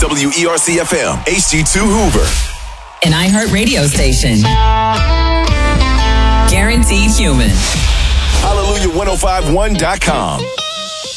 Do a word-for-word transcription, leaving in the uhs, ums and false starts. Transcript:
W E R C F M, H G two Hoover. An iHeart radio station. Guaranteed human. Hallelujah ten fifty-one dot com.